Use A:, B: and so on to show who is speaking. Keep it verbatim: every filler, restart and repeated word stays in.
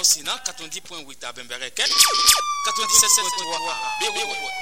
A: aussi, quatre-vingt-dix point huit à Bembereket, quatre-vingt-dix-sept point trois à Beyrouth.